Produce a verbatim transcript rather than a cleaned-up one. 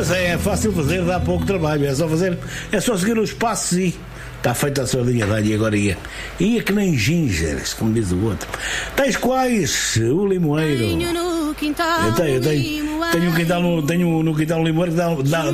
Mas é, é fácil fazer, dá pouco trabalho. É só fazer, é só seguir os passos e está feita a sardinha velha. E agora ia. Ia que nem gingers, como diz o outro. Tens quais? O limoeiro. Tenho no quintal. Eu tenho, eu tenho, tenho um quintal no, tenho no quintal no limoeiro que dá, dá,